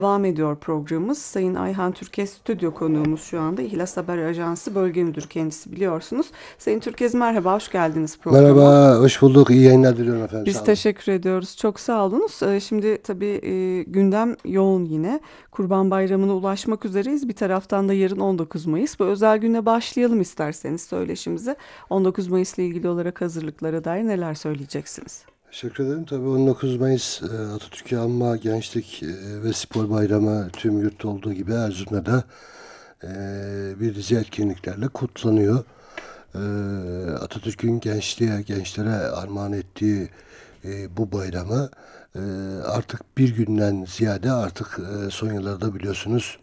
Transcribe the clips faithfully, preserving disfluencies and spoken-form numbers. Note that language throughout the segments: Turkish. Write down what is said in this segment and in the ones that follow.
Devam ediyor programımız. Sayın Ayhan Türkez stüdyo konuğumuz şu anda. İhlas Haber Ajansı Bölge Müdürü kendisi, biliyorsunuz. Sayın Türkez, merhaba, hoş geldiniz programa. Merhaba, hoş bulduk. İyi yayınlar diliyorum efendim. Biz Sağ olun. teşekkür ediyoruz. Çok sağ olunuz. Ee, Şimdi tabii e, gündem yoğun yine. Kurban Bayramı'na ulaşmak üzereyiz. Bir taraftan da yarın on dokuz Mayıs. Bu özel güne başlayalım isterseniz söyleşimize. on dokuz Mayıs ile ilgili olarak hazırlıklara dair neler söyleyeceksiniz? Teşekkür ederim. Tabii on dokuz Mayıs e, Atatürk'ü anma Gençlik e, ve Spor Bayramı tüm yurtta olduğu gibi Erzurum'da da e, bir dizi etkinliklerle kutlanıyor. E, Atatürk'ün gençliğe, gençlere armağan ettiği e, bu bayramı e, artık bir günden ziyade artık e, son yıllarda biliyorsunuz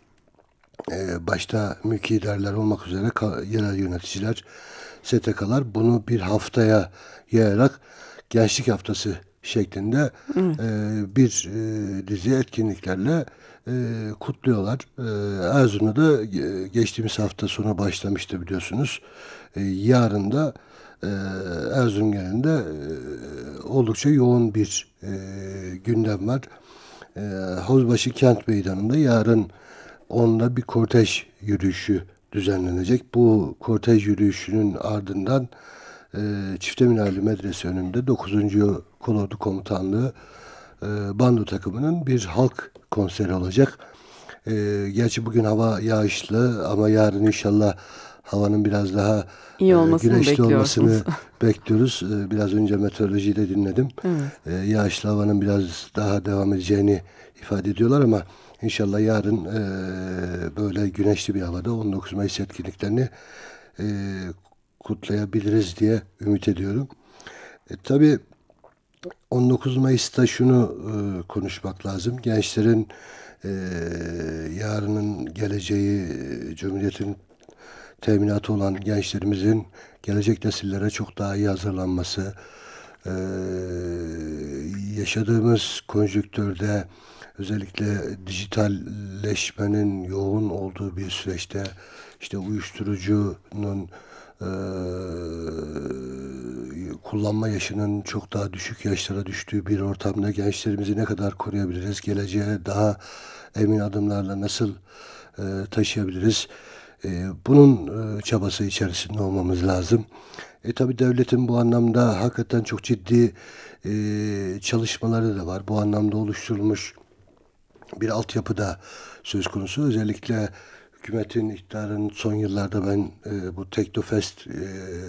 e, başta mülki idareler olmak üzere ka- yerel yöneticiler, S T K'lar bunu bir haftaya yayarak Gençlik Haftası şeklinde Evet. e, bir e, dizi etkinliklerle e, kutluyorlar. E, Erzurum'da da e, geçtiğimiz hafta sonu başlamıştı biliyorsunuz. E, yarın da e, Erzurum genelinde e, oldukça yoğun bir e, gündem var. E, Havuzbaşı Kent Meydanı'nda yarın onda bir kortej yürüyüşü düzenlenecek. Bu kortej yürüyüşünün ardından e, Çifteminarlı Medrese önünde dokuzuncu Kolordu Komutanlığı e, bando takımının bir halk konseri olacak. E, gerçi bugün hava yağışlı ama yarın inşallah havanın biraz daha İyi e, olmasını mı güneşli bekliyorsunuz? olmasını bekliyoruz. E, biraz önce meteorolojiyi de dinledim. Evet. E, yağışlı havanın biraz daha devam edeceğini ifade ediyorlar ama inşallah yarın e, böyle güneşli bir havada on dokuz Mayıs etkinliklerini e, kutlayabiliriz diye ümit ediyorum. E, tabii on dokuz Mayıs'ta şunu e, konuşmak lazım. Gençlerin e, yarının geleceği, e, Cumhuriyet'in teminatı olan gençlerimizin gelecek nesillere çok daha iyi hazırlanması, e, yaşadığımız konjüktürde özellikle dijitalleşmenin yoğun olduğu bir süreçte işte uyuşturucunun e, kullanma yaşının çok daha düşük yaşlara düştüğü bir ortamda gençlerimizi ne kadar koruyabiliriz? Geleceğe daha emin adımlarla nasıl e, taşıyabiliriz? E, bunun e, çabası içerisinde olmamız lazım. E tabi devletin bu anlamda hakikaten çok ciddi e, çalışmaları da var. Bu anlamda oluşturulmuş bir altyapı da söz konusu. Özellikle hükümetin, iktidarın son yıllarda ben e, bu Teknofest e,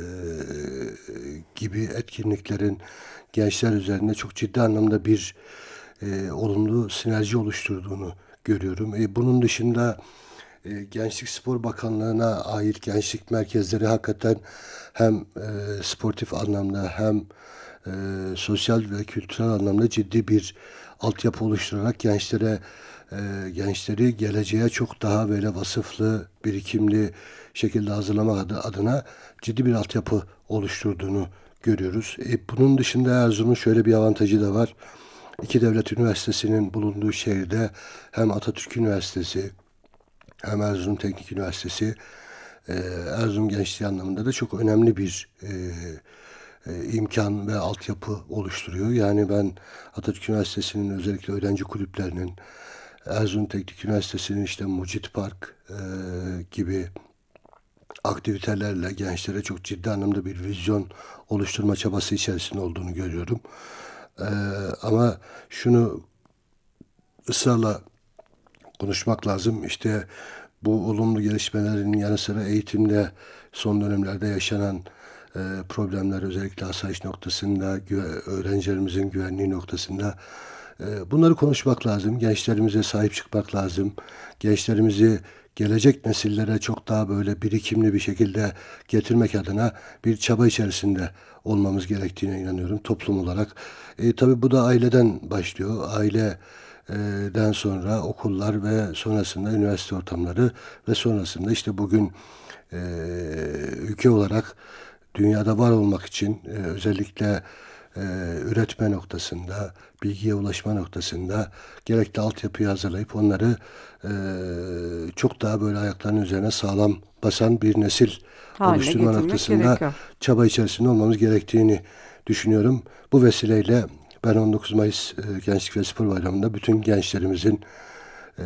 gibi etkinliklerin gençler üzerinde çok ciddi anlamda bir e, olumlu sinerji oluşturduğunu görüyorum. E, bunun dışında e, Gençlik Spor Bakanlığı'na ait gençlik merkezleri hakikaten hem e, sportif anlamda hem e, sosyal ve kültürel anlamda ciddi bir altyapı oluşturarak gençlere e, gençleri geleceğe çok daha böyle vasıflı, birikimli şekilde hazırlamak adı- adına ciddi bir altyapı oluşturduğunu görüyoruz. E, bunun dışında Erzurum'un şöyle bir avantajı da var. İki devlet üniversitesinin bulunduğu şehirde hem Atatürk Üniversitesi hem Erzurum Teknik Üniversitesi e, Erzurum gençliği anlamında da çok önemli bir e, e, imkan ve altyapı oluşturuyor. Yani ben Atatürk Üniversitesi'nin özellikle öğrenci kulüplerinin, Erzurum Teknik Üniversitesi'nin işte Mucit Park e, gibi aktivitelerle gençlere çok ciddi anlamda bir vizyon oluşturma çabası içerisinde olduğunu görüyorum. E, ama şunu ısrarla konuşmak lazım. İşte bu olumlu gelişmelerin yanı sıra eğitimde son dönemlerde yaşanan e, problemler özellikle asayiş noktasında, güve- öğrencilerimizin güvenliği noktasında e, bunları konuşmak lazım. Gençlerimize sahip çıkmak lazım. Gençlerimizi gelecek nesillere çok daha böyle birikimli bir şekilde getirmek adına bir çaba içerisinde olmamız gerektiğine inanıyorum toplum olarak. E, tabii bu da aileden başlıyor. Aile den sonra okullar ve sonrasında üniversite ortamları ve sonrasında işte bugün e, ülke olarak dünyada var olmak için e, özellikle e, üretme noktasında, bilgiye ulaşma noktasında gerekli altyapıyı hazırlayıp onları e, çok daha böyle ayaklarının üzerine sağlam basan bir nesil Haline oluşturma getirmek noktasında gerekiyor. çaba içerisinde olmamız gerektiğini düşünüyorum. Bu vesileyle ben on dokuz Mayıs e, Gençlik ve Spor Bayramı'nda bütün gençlerimizin